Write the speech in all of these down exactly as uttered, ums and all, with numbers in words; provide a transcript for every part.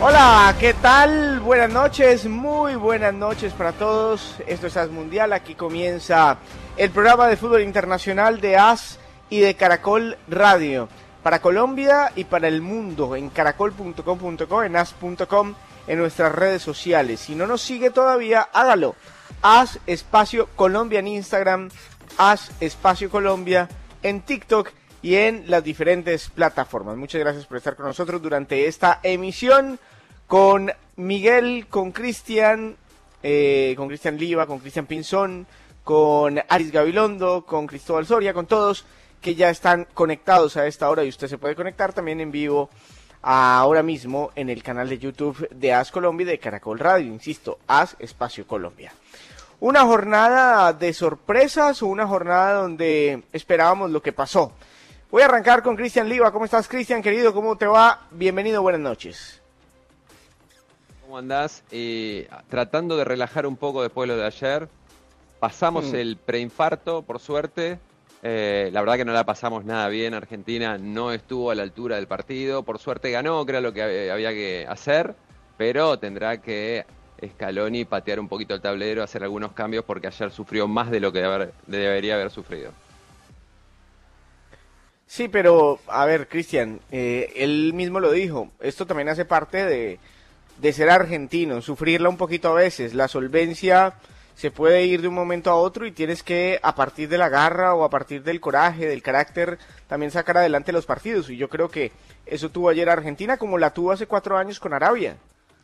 Hola, ¿qué tal? Buenas noches, muy buenas noches para todos. Esto es AS Mundial, aquí comienza el programa de fútbol internacional de AS y de Caracol Radio. Para Colombia y para el mundo, en caracol punto com punto co, en as punto com, en nuestras redes sociales. Si no nos sigue todavía, hágalo. AS Espacio Colombia en Instagram, AS Espacio Colombia en TikTok y en las diferentes plataformas. Muchas gracias por estar con nosotros durante esta emisión. Con Miguel, con Cristian, eh, con Cristian Liva, con Cristian Pinzón, con Aris Gabilondo, con Cristóbal Soria, con todos que ya están conectados a esta hora y usted se puede conectar también en vivo ahora mismo en el canal de YouTube de AS Colombia y de Caracol Radio, insisto, AS Espacio Colombia. Una jornada de sorpresas o una jornada donde esperábamos lo que pasó. Voy a arrancar con Cristian Liva. ¿Cómo estás, Cristian, querido? ¿Cómo te va? Bienvenido, buenas noches. ¿Cómo andás? Eh, tratando de relajar un poco después de lo de ayer. Pasamos mm. el preinfarto, por suerte. Eh, la verdad que no la pasamos nada bien. Argentina no estuvo a la altura del partido. Por suerte ganó, que era lo que había que hacer. Pero tendrá que Scaloni patear un poquito el tablero, hacer algunos cambios, porque ayer sufrió más de lo que haber, debería haber sufrido. Sí, pero, a ver, Cristian, eh, él mismo lo dijo. Esto también hace parte de... de ser argentino, sufrirla un poquito a veces. La solvencia se puede ir de un momento a otro y tienes que, a partir de la garra o a partir del coraje, del carácter, también sacar adelante los partidos. Y yo creo que eso tuvo ayer Argentina como la tuvo hace cuatro años con Arabia.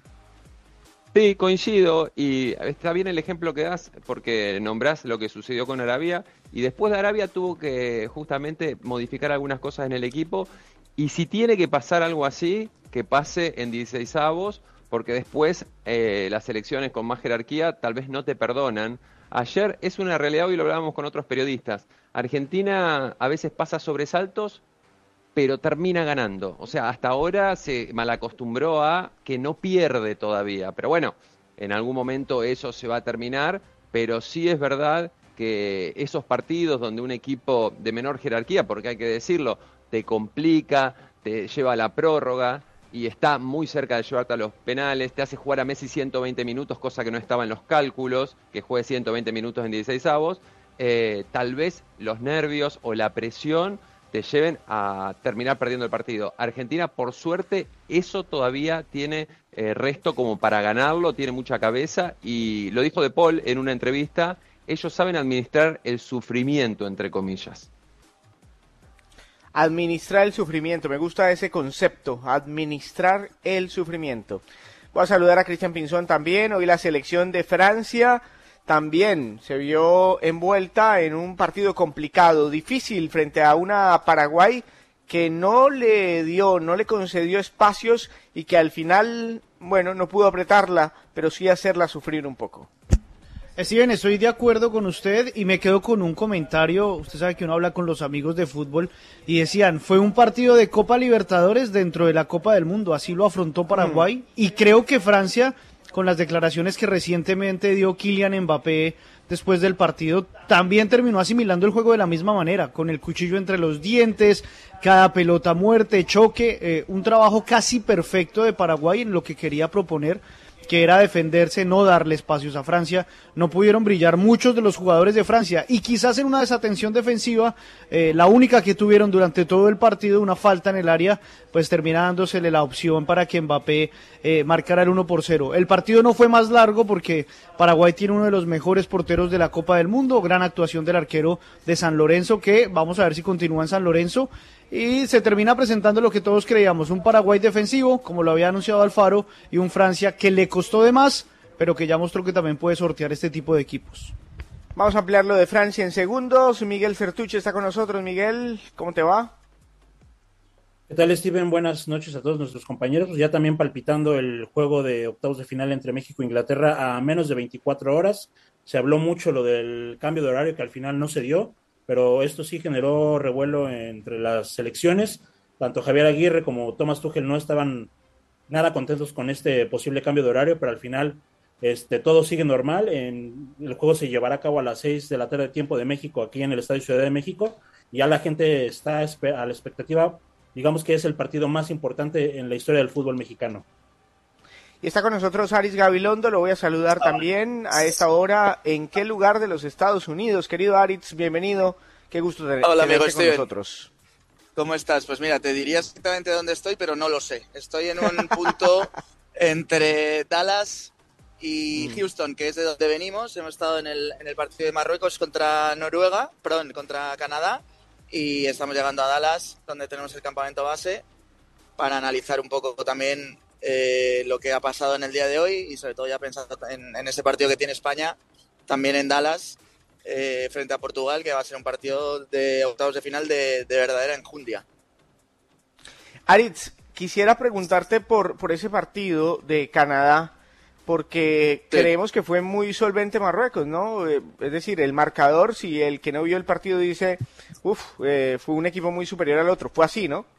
Sí, coincido, y está bien el ejemplo que das porque nombrás lo que sucedió con Arabia, y después de Arabia tuvo que justamente modificar algunas cosas en el equipo, y si tiene que pasar algo así, que pase en dieciseisavos, porque después eh, las selecciones con más jerarquía tal vez no te perdonan. Ayer es una realidad, hoy lo hablábamos con otros periodistas, Argentina a veces pasa sobresaltos, pero termina ganando. O sea, hasta ahora se malacostumbró a que no pierde todavía. Pero bueno, en algún momento eso se va a terminar, pero sí es verdad que esos partidos donde un equipo de menor jerarquía, porque hay que decirlo, te complica, te lleva a la prórroga y está muy cerca de llevarte a los penales, te hace jugar a Messi ciento veinte minutos, cosa que no estaba en los cálculos, que juegue ciento veinte minutos en dieciseisavos, eh, tal vez los nervios o la presión te lleven a terminar perdiendo el partido. Argentina, por suerte, eso todavía tiene eh, resto como para ganarlo, tiene mucha cabeza, y lo dijo De Paul en una entrevista, ellos saben administrar el sufrimiento, entre comillas. Administrar el sufrimiento, me gusta ese concepto, administrar el sufrimiento. Voy a saludar a Cristian Pinzón también. Hoy la selección de Francia también se vio envuelta en un partido complicado, difícil, frente a una Paraguay que no le dio, no le concedió espacios y que al final, bueno, no pudo apretarla, pero sí hacerla sufrir un poco. Steven, estoy de acuerdo con usted y me quedo con un comentario. Usted sabe que uno habla con los amigos de fútbol y decían, fue un partido de Copa Libertadores dentro de la Copa del Mundo, así lo afrontó Paraguay, mm. y creo que Francia, con las declaraciones que recientemente dio Kylian Mbappé después del partido, también terminó asimilando el juego de la misma manera, con el cuchillo entre los dientes, cada pelota muerte, choque, eh, un trabajo casi perfecto de Paraguay en lo que quería proponer, que era defenderse, no darle espacios a Francia. No pudieron brillar muchos de los jugadores de Francia y quizás en una desatención defensiva, eh, la única que tuvieron durante todo el partido, una falta en el área, pues termina dándosele la opción para que Mbappé eh, marcara el uno por cero. El partido no fue más largo porque Paraguay tiene uno de los mejores porteros de la Copa del Mundo, gran actuación del arquero de San Lorenzo, que vamos a ver si continúa en San Lorenzo, y se termina presentando lo que todos creíamos, un Paraguay defensivo, como lo había anunciado Alfaro, y un Francia que le costó de más, pero que ya mostró que también puede sortear este tipo de equipos. Vamos a ampliar lo de Francia en segundos. Miguel Certuche está con nosotros. Miguel, ¿cómo te va? ¿Qué tal, Steven? Buenas noches a todos nuestros compañeros. Ya también palpitando el juego de octavos de final entre México e Inglaterra a menos de veinticuatro horas. Se habló mucho lo del cambio de horario que al final no se dio, pero esto sí generó revuelo entre las selecciones. Tanto Javier Aguirre como Thomas Tuchel no estaban nada contentos con este posible cambio de horario, pero al final este, todo sigue normal. En, el juego se llevará a cabo a las seis de la tarde tiempo de México, aquí en el Estadio Ciudad de México. Ya la gente está a la expectativa, digamos que es el partido más importante en la historia del fútbol mexicano. Y está con nosotros Aritz Gabilondo, lo voy a saludar también a esta hora. ¿En qué lugar de los Estados Unidos? Querido Aritz, bienvenido. Qué gusto tener, Hola, tenerte amigo, con estoy nosotros. ¿Cómo estás? Pues mira, te diría exactamente dónde estoy, pero no lo sé. Estoy en un punto entre Dallas y Houston, que es de donde venimos. Hemos estado en el, en el partido de Marruecos contra Noruega, perdón, contra Canadá, y estamos llegando a Dallas, donde tenemos el campamento base, para analizar un poco también eh, lo que ha pasado en el día de hoy y sobre todo ya pensando en, en ese partido que tiene España, también en Dallas, eh, frente a Portugal, que va a ser un partido de octavos de final de, de verdadera enjundia. Aritz, quisiera preguntarte por, por ese partido de Canadá, porque sí. creemos que fue muy solvente Marruecos, ¿no? Eh, es decir, el marcador, si el que no vio el partido dice, uff, eh, fue un equipo muy superior al otro, fue así, ¿no?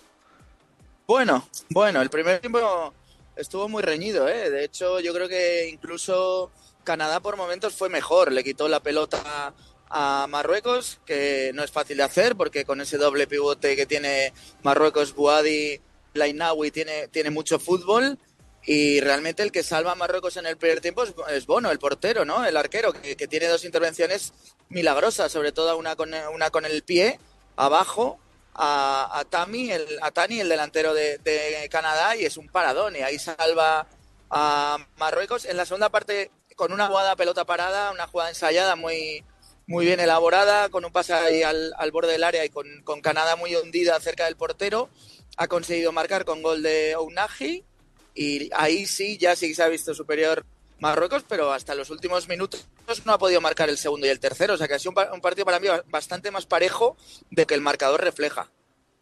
Bueno, bueno, el primer tiempo estuvo muy reñido, ¿eh? De hecho, yo creo que incluso Canadá por momentos fue mejor. Le quitó la pelota a Marruecos, que no es fácil de hacer, porque con ese doble pivote que tiene Marruecos, Bouhaddi, Lainaoui, tiene, tiene mucho fútbol. Y realmente el que salva a Marruecos en el primer tiempo es, es Bono, el portero, ¿no? El arquero, que, que tiene dos intervenciones milagrosas, sobre todo una con, una con el pie abajo, A, a Tami, el, a Tani, el delantero de, de Canadá, y es un paradón, y ahí salva a Marruecos. En la segunda parte, con una jugada pelota parada, una jugada ensayada muy, muy bien elaborada, con un pase ahí al, al borde del área y con, con Canadá muy hundida cerca del portero, ha conseguido marcar con gol de Ounahi, y ahí sí, ya sí se ha visto superior Marruecos, pero hasta los últimos minutos no ha podido marcar el segundo y el tercero, o sea que ha sido un, un partido para mí bastante más parejo de que el marcador refleja.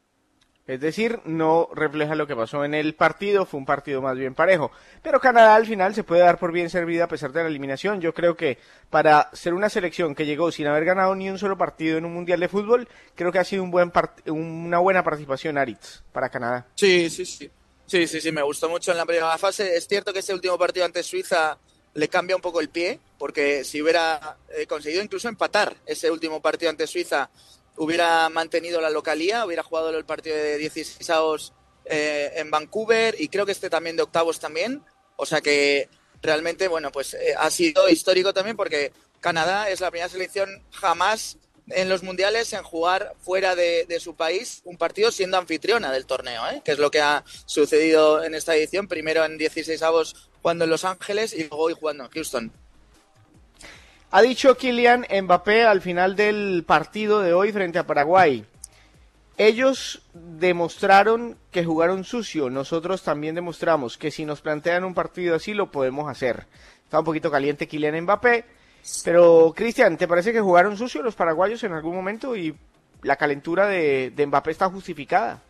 Es decir, no refleja lo que pasó en el partido, fue un partido más bien parejo. Pero Canadá al final se puede dar por bien servida a pesar de la eliminación. Yo creo que para ser una selección que llegó sin haber ganado ni un solo partido en un mundial de fútbol, creo que ha sido un buen part- una buena participación, Aritz, para Canadá. Sí, sí, sí. Sí, sí, sí, me gustó mucho en la primera fase. Es cierto que ese último partido ante Suiza le cambia un poco el pie, porque si hubiera eh, conseguido incluso empatar ese último partido ante Suiza, hubiera mantenido la localía, hubiera jugado el partido de dieciseisavos eh, en Vancouver, y creo que este también de octavos también. O sea que realmente, bueno, pues eh, ha sido histórico también, porque Canadá es la primera selección jamás en los mundiales en jugar fuera de, de su país un partido siendo anfitriona del torneo, ¿eh? Que es lo que ha sucedido en esta edición, primero en dieciseisavos jugando en Los Ángeles y luego hoy jugando en Houston. Ha dicho Kylian Mbappé al final del partido de hoy frente a Paraguay: ellos demostraron que jugaron sucio, nosotros también demostramos que si nos plantean un partido así lo podemos hacer. Está un poquito caliente Kylian Mbappé, pero Cristian, ¿te parece que jugaron sucio los paraguayos en algún momento y la calentura de, de Mbappé está justificada?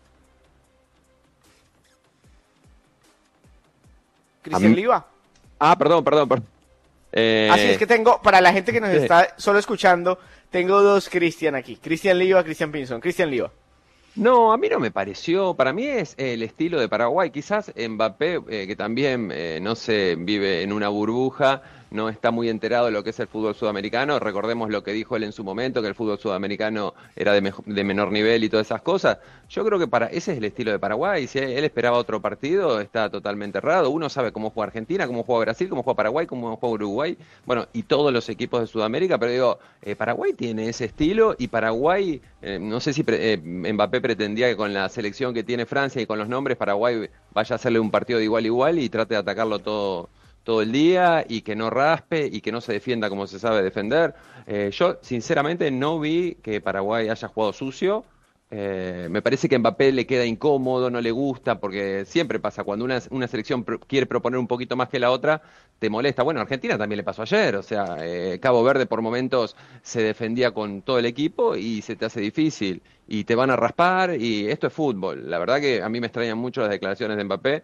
Cristian Liva. Ah, perdón, perdón, perdón. Eh... Así es que tengo, para la gente que nos está solo escuchando, tengo dos Cristian aquí. Cristian Liva, Cristian Pinzón. Cristian Liva. No, a mí no me pareció. Para mí es el estilo de Paraguay. Quizás Mbappé, eh, que también eh, no se vive en una burbuja, no está muy enterado de lo que es el fútbol sudamericano. Recordemos lo que dijo él en su momento, que el fútbol sudamericano era de, mejor, de menor nivel y todas esas cosas. Yo creo que para ese es el estilo de Paraguay. Si él esperaba otro partido, está totalmente errado. Uno sabe cómo juega Argentina, cómo juega Brasil, cómo juega Paraguay, cómo juega Uruguay, bueno, y todos los equipos de Sudamérica. Pero digo, eh, Paraguay tiene ese estilo, y Paraguay, eh, no sé si pre, eh, Mbappé pretendía que con la selección que tiene Francia y con los nombres, Paraguay vaya a hacerle un partido de igual a igual y trate de atacarlo todo todo el día, y que no raspe y que no se defienda como se sabe defender. Eh, yo sinceramente no vi que Paraguay haya jugado sucio. Eh, me parece que Mbappé le queda incómodo, no le gusta, porque siempre pasa, cuando una, una selección pro, quiere proponer un poquito más que la otra, te molesta. Bueno, a Argentina también le pasó ayer, o sea, eh, Cabo Verde por momentos se defendía con todo el equipo y se te hace difícil, y te van a raspar, y esto es fútbol. La verdad que a mí me extrañan mucho las declaraciones de Mbappé,